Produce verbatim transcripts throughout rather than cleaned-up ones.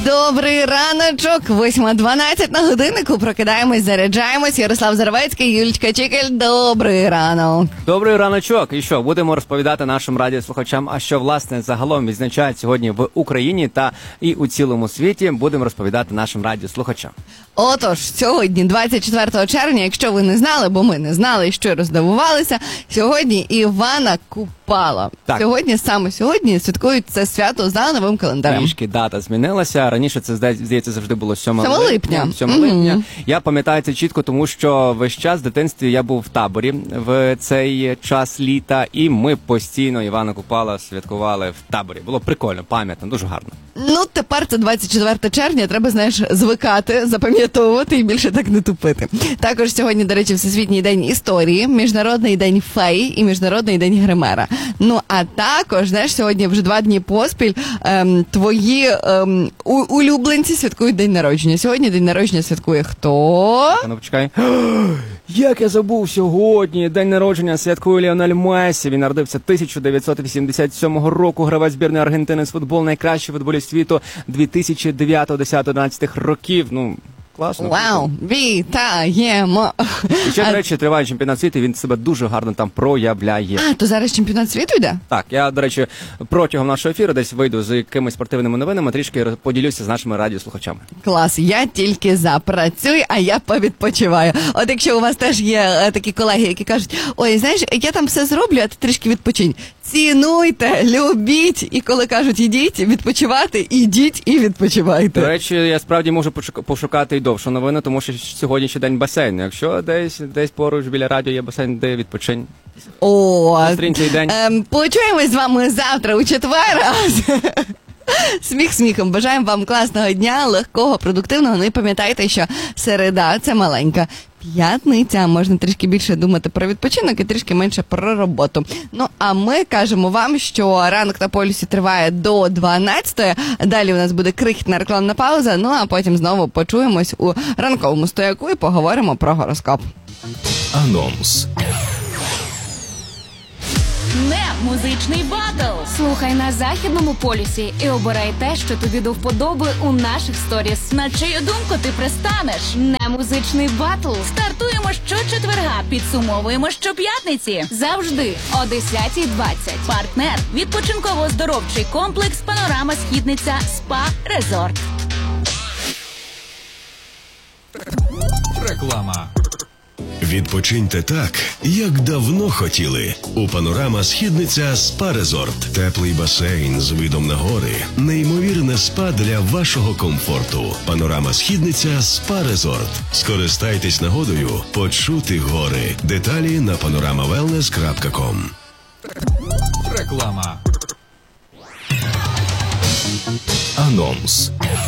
Добрий раночок, восьма дванадцять на годиннику, прокидаємось, заряджаємось. Ярослав Зарвецький, Юлічка Чикель, добрий ранок. Добрий раночок. І що, будемо розповідати нашим радіослухачам, а що, власне, загалом відзначають сьогодні в Україні та і у цілому світі, будемо розповідати нашим радіослухачам. Отож, сьогодні, двадцять четвертого червня, якщо ви не знали, бо ми не знали і щиро здивувалися, сьогодні Івана Купала. Так. Сьогодні, саме сьогодні, святкують це свято за новим календарем. Трішки дата змінилася. Раніше це, здається, завжди було сьомого липня. сьомого липня. Угу. Я пам'ятаю це чітко, тому що весь час в дитинстві я був в таборі в цей час літа, і ми постійно Івана Купала святкували в таборі. Було прикольно, пам'ятно, дуже гарно. Ну, тепер це двадцять четвертого червня, треба, знаєш, звикати, запам'ятовувати і більше так не тупити. Також сьогодні, до речі, Всесвітній день історії, Міжнародний день феї і Міжнародний день гримера. Ну, а також, знаєш, сьогодні вже два дні поспіль ем, твої ем, у- улюбленці святкують день народження. Сьогодні день народження святкує хто? Ну, почекай. Як я забув сьогодні. День народження святкує Ліонель Месі. Він народився тисяча дев'ятсот вісімдесят сьомого року. Гравець збірної Аргентини з футболу, найкращий футболіст світу дві тисячі дев'ятого, десятого, одинадцятого років. Ну, класно. Вау, вітаємо! І ще, до речі, триває чемпіонат світу, він себе дуже гарно там проявляє. А, то зараз чемпіонат світу йде? Так, я, до речі, протягом нашого ефіру десь вийду з якимись спортивними новинами, трішки поділюся з нашими радіослухачами. Клас, я тільки за. Працюй, а я повідпочиваю. От якщо у вас теж є е, такі колеги, які кажуть, ой, знаєш, я там все зроблю, а ти трішки відпочинь. Цінуйте, любіть, і коли кажуть, ідіть відпочивати, ідіть і відпочивайте. До речі, я справді можу пошук- пошукати й довшу новину, тому що сьогодні ще день басейну. Якщо десь десь поруч біля радіо є басейн, де відпочинь. О, Зустрінь цей день. ем, почуємось з вами завтра у четвер. Сміх сміхом. Бажаємо вам класного дня, легкого, продуктивного. Ну і пам'ятайте, що середа – це маленька п'ятниця. Можна трішки більше думати про відпочинок і трішки менше про роботу. Ну, а ми кажемо вам, що ранок на полюсі триває до дванадцятої. Далі у нас буде крихітна рекламна пауза. Ну, а потім знову почуємось у ранковому стояку і поговоримо про гороскоп. Анонс. Не музичний батл. Слухай на Західному полюсі і обирай те, що тобі до вподоби у наших сторіс. На чию думку ти пристанеш? Не музичний батл. Стартуємо щочетверга, підсумовуємо щоп'ятниці. Завжди о десятій двадцять. Партнер – відпочинково-оздоровчий комплекс «Панорама Східниця Спа Резорт». Реклама. Відпочиньте так, як давно хотіли. У «Панорама Східниця Спа Резорт». Теплий басейн з видом на гори. Неймовірне спа для вашого комфорту. «Панорама Східниця Спа Резорт». Скористайтесь нагодою почути гори. Деталі на панорама велнес крапка ком. Реклама. Анонс.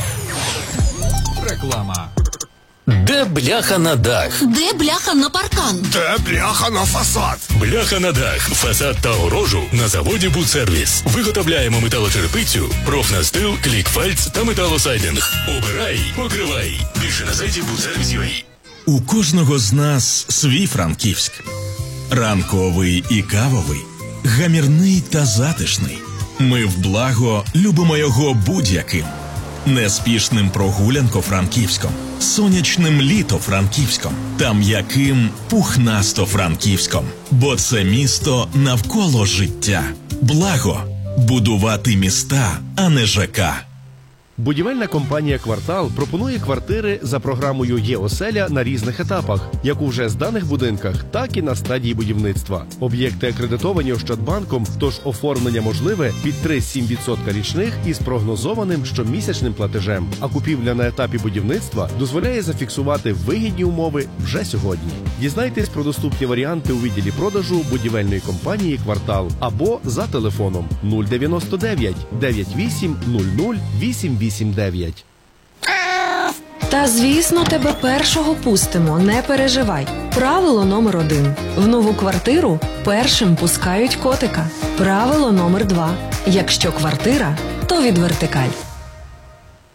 Реклама. Де бляха на дах? Де бляха на паркан? Де бляха на фасад? Бляха на дах, фасад та огорожу на заводі «Будсервіс». Виготовляємо металочерепицю, профнастил, клікфальц та металосайдинг. Обирай, покривай. Більше на сайті будсервіс крапка ю а. У кожного з нас свій Франківськ. Ранковий і кавовий, гамірний та затишний. Ми в благо любимо його будь-яким. Неспішним прогулянко-франківськом, сонячним літо-франківськом та м'яким пухнасто-франківськом. Бо це місто навколо життя. Благо – будувати міста, а не ЖК. Будівельна компанія «Квартал» пропонує квартири за програмою «Є-оселя» на різних етапах, як у вже зданих будинках, так і на стадії будівництва. Об'єкти акредитовані Ощадбанком, тож оформлення можливе під три цілих сім десятих відсотка річних із прогнозованим щомісячним платежем. А купівля на етапі будівництва дозволяє зафіксувати вигідні умови вже сьогодні. Дізнайтесь про доступні варіанти у відділі продажу будівельної компанії «Квартал» або за телефоном нуль дев'яносто дев'ять дев'ять вісім нуль нуль вісім вісім дев'ять. Та, звісно, тебе першого пустимо, не переживай. Правило номер один. В нову квартиру першим пускають котика. Правило номер два. Якщо квартира, то від вертикаль.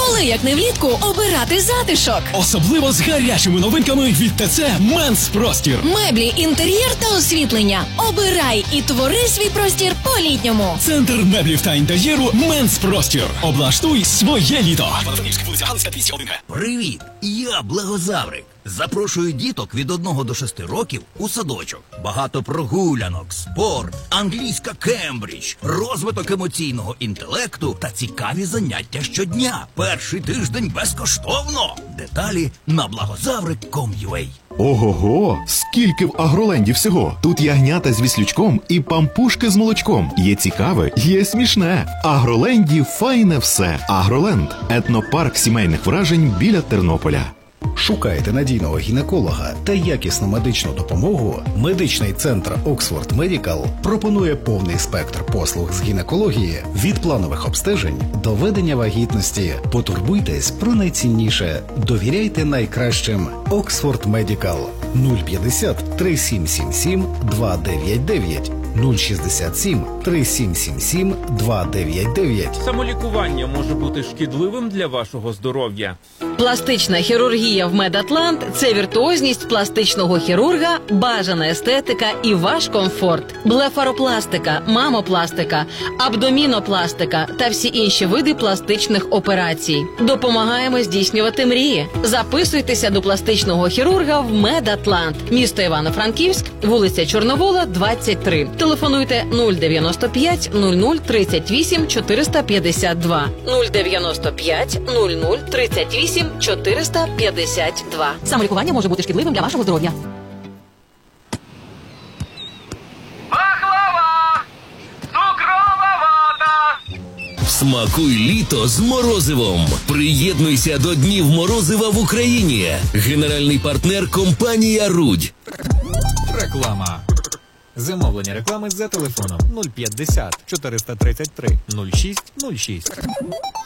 Коли, як не влітку, обирати затишок? Особливо з гарячими новинками від ТЦ «Менс Простір». Меблі, інтер'єр та освітлення. Обирай і твори свій простір по-літньому. Центр меблів та інтер'єру «Менс Простір». Облаштуй своє літо. Привіт! Я Благозаврик. Запрошую діток від одного до шести років у садочок. Багато прогулянок, спорт, англійська Кембридж, розвиток емоційного інтелекту та цікаві заняття щодня. Перший тиждень безкоштовно. Деталі на благозаврик крапка ком крапка ю а. Ого-го! Скільки в Агроленді всього! Тут ягнята з віслючком і пампушки з молочком. Є цікаве, є смішне. В Агроленді файне все. Агроленд – етнопарк сімейних вражень біля Тернополя. Шукаєте надійного гінеколога та якісну медичну допомогу? Медичний центр Оксфорд Медікал пропонує повний спектр послуг з гінекології від планових обстежень до ведення вагітності. Потурбуйтесь про найцінніше. Довіряйте найкращим. Оксфорд Медікал нуль п'ятдесят три сім сім сім два дев'ять дев'ять нуль шістдесят сім три сім сім сім два дев'ять дев'ять. Самолікування може бути шкідливим для вашого здоров'я. Пластична хірургія в Медатлант – це віртуозність пластичного хірурга, бажана естетика і ваш комфорт. Блефаропластика, мамопластика, абдомінопластика та всі інші види пластичних операцій. Допомагаємо здійснювати мрії. Записуйтеся до пластичного хірурга в Медатлант. Місто Івано-Франківськ, вулиця Чорновола, двадцять три. Телефонуйте нуль дев'яносто п'ять нуль нуль тридцять вісім чотириста п'ятдесят два. нуль дев'яносто п'ять нуль нуль тридцять вісім чотириста п'ятдесят два. Самолікування може бути шкідливим для вашого здоров'я. Пахлава! Цукрова вата! Смакуй літо з морозивом. Приєднуйся до Днів морозива в Україні. Генеральний партнер – компанія «Рудь». Реклама. Замовлення реклами за телефоном нуль п'ятдесят чотириста тридцять три нуль шість нуль шість.